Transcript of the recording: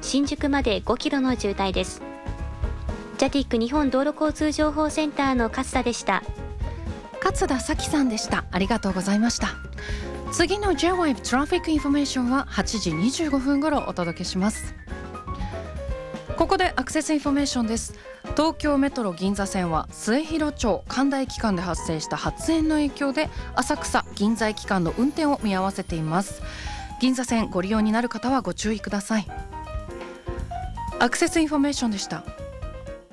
新宿まで5キロの渋滞です。ジャティック日本道路交通情報センターの勝田でした。 勝田咲さんでした。ありがとうございました。次の J-Wave トラフィックインフォメーションは8時25分頃お届けします。ここでアクセスインフォメーションです。東京メトロ銀座線は末広町神田駅間で発生した発煙の影響で浅草銀座駅間の運転を見合わせています。銀座線ご利用になる方はご注意ください。アクセスインフォメーションでした。